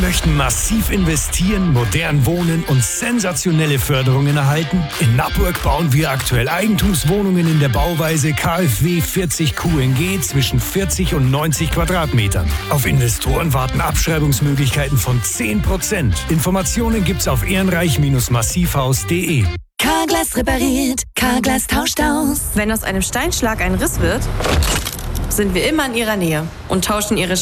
möchten massiv investieren, modern wohnen und sensationelle Förderungen erhalten? In Nappburg bauen wir aktuell Eigentumswohnungen in der Bauweise KfW 40 QNG zwischen 40 und 90 Quadratmetern. Auf Investoren warten Abschreibungsmöglichkeiten von 10%. Informationen gibt's auf ehrenreich-massivhaus.de. Carglass repariert, Carglass tauscht aus. Wenn aus einem Steinschlag ein Riss wird, sind wir immer in Ihrer Nähe und tauschen Ihre